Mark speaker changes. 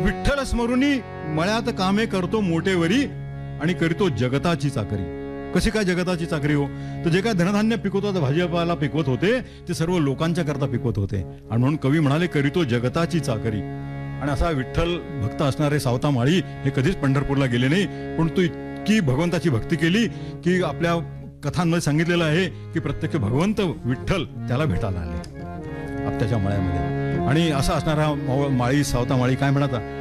Speaker 1: विठ्ठल स्मरुनी मळ्यात कामे करतो मोठेवरी आणि करीतो जगताची चाकरी. कशी काय जगताची चाकरी हो? तर जे काय धनधान्य पिकवतात, भाजीपाला पिकवत होते, ते सर्व लोकांच्या करता पिकवत होते. आणि म्हणून कवी म्हणाले करीतो जगताची चाकरी. आणि असा विठ्ठल भक्त असणारे सावता माळी हे कधीच पंढरपूरला गेले नाही, पण तू इतकी भगवंताची भक्ती केली की आपल्या कथांमध्ये सांगितलेलं आहे की प्रत्यक्ष भगवंत विठ्ठल त्याला भेटायला आले आपत्याच्या मळ्यामध्ये. आणि असा असणारा माळी, सावता माळी काय म्हणतात,